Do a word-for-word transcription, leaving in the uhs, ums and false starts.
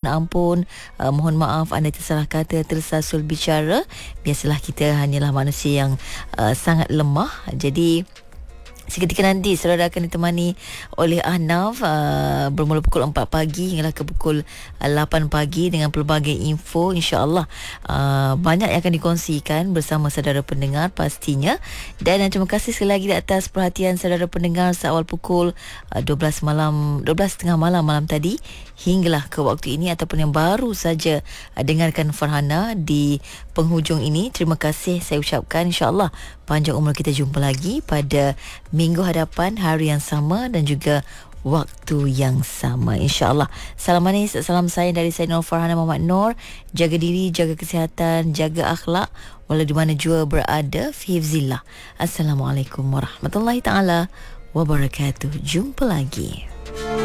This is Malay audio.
ampun, uh, mohon maaf anda tersalah kata, tersasul bicara. Biasalah kita hanyalah manusia yang uh, sangat lemah. Jadi seketika nanti saudara akan ditemani oleh Ahnaf uh, bermula pukul empat pagi hinggalah ke pukul uh, lapan pagi dengan pelbagai info. InsyaAllah uh, banyak yang akan dikongsikan bersama saudara pendengar pastinya. Dan uh, terima kasih sekali lagi di atas perhatian saudara pendengar seawal pukul uh, dua belas malam, dua belas tiga puluh malam malam tadi hinggalah ke waktu ini, ataupun yang baru saja uh, dengarkan Farhana di penghujung ini. Terima kasih saya ucapkan. InsyaAllah panjang umur kita jumpa lagi pada minggu hadapan, hari yang sama dan juga waktu yang sama, insyaAllah. Salam manis, salam sayang dari saya Nur Farhana Muhammad Nur. Jaga diri, jaga kesihatan, jaga akhlak walau di mana jua berada. Fi hifzillah. Assalamualaikum warahmatullahi taala wabarakatuh. Jumpa lagi.